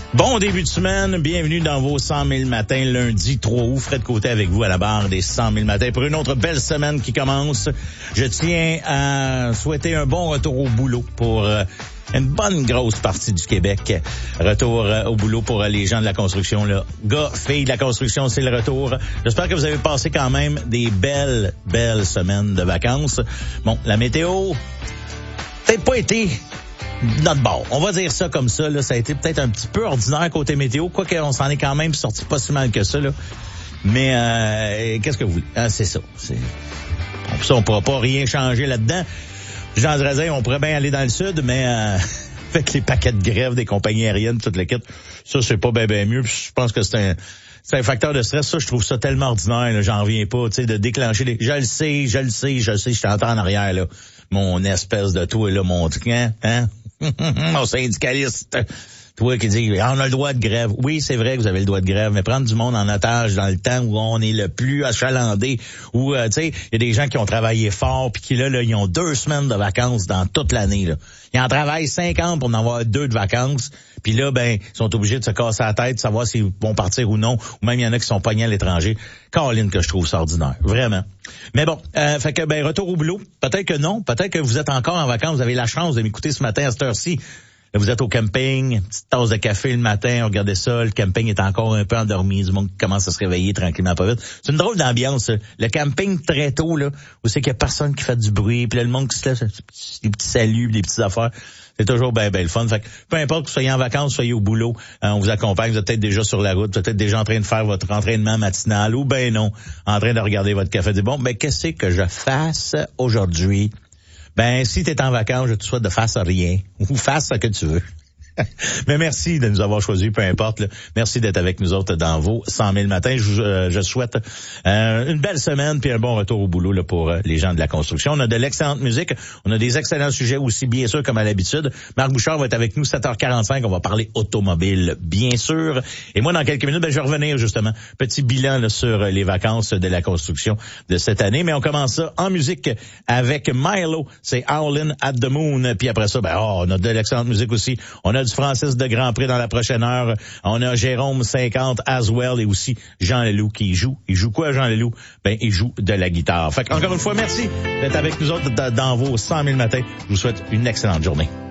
Bon début de semaine, bienvenue dans vos 100 000 matins, lundi 3 août. Fred Côté avec vous à la barre des 100 000 matins pour une autre belle semaine qui commence. Je tiens à souhaiter un bon retour au boulot pour une bonne grosse partie du Québec. Retour au boulot pour les gens de la construction, là. Gars, filles de la construction, c'est le retour. J'espère que vous avez passé quand même des belles semaines de vacances. Bon, la météo, peut-être pas été notre bord. On va dire ça comme ça, là. Ça a été peut-être un petit peu ordinaire côté météo, quoique on s'en est quand même sorti pas si mal que ça, là. Mais qu'est-ce que vous voulez? Ah, c'est ça. On pourra pas rien changer là-dedans. Jean Drazin, on pourrait bien aller dans le sud, mais avec les paquets de grève des compagnies aériennes, toute l'équipe, ça, c'est pas bien mieux. Puis je pense que c'est un facteur de stress. Ça, je trouve ça tellement ordinaire, là, j'en reviens pas, tu sais, de déclencher les... Je le sais, je t'entends en arrière, là. Mon espèce de toi, là, mon truc, hein? Mon syndicaliste. Toi qui dis, on a le droit de grève. Oui, c'est vrai que vous avez le droit de grève, mais prendre du monde en otage dans le temps où on est le plus achalandé, où, tu sais, il y a des gens qui ont travaillé fort puis qui, là, ils ont 2 semaines de vacances dans toute l'année, là. Ils en travaillent 50 pour en avoir 2 de vacances. Puis là, ben, ils sont obligés de se casser la tête, de savoir s'ils vont partir ou non. Ou même, il y en a qui sont pognés à l'étranger. Caroline, que je trouve ça ordinaire. Vraiment. Mais bon, fait que, ben, retour au boulot. Peut-être que non. Peut-être que vous êtes encore en vacances. Vous avez la chance de m'écouter ce matin à cette heure-ci. Là, vous êtes au camping, une petite tasse de café le matin, regardez ça, le camping est encore un peu endormi, du monde qui commence à se réveiller tranquillement pas vite. C'est une drôle d'ambiance, le camping très tôt, là, où c'est qu'il y a personne qui fait du bruit, puis là, le monde qui se laisse des petits saluts, des petites affaires. C'est toujours ben le fun. Fait que peu importe que vous soyez en vacances, soyez au boulot, on vous accompagne, vous êtes peut-être déjà sur la route, vous êtes peut-être déjà en train de faire votre entraînement matinal, ou ben non, en train de regarder votre café. Dis bon, ben qu'est-ce que je fasse aujourd'hui? Ben, si t'es en vacances, je te souhaite de faire rien. Ou faire ce que tu veux. Mais merci de nous avoir choisis, peu importe. Là. Merci d'être avec nous autres dans vos 100 000 matins. Je souhaite une belle semaine puis un bon retour au boulot là, pour les gens de la construction. On a de l'excellente musique. On a des excellents sujets aussi, bien sûr, comme à l'habitude. Marc Bouchard va être avec nous 7h45. On va parler automobile, bien sûr. Et moi, dans quelques minutes, ben, je vais revenir justement. Petit bilan là, sur les vacances de la construction de cette année. Mais on commence ça en musique avec Milo. C'est Howlin' at the Moon. Puis après ça, ben, on a de l'excellente musique aussi. On a du Francis de Grand Prix dans la prochaine heure. On a Jérôme 50 as well et aussi Jean Leloup qui joue. Il joue quoi, Jean Leloup? Ben, il joue de la guitare. Fait encore une fois, merci d'être avec nous autres dans vos 100 000 matins. Je vous souhaite une excellente journée.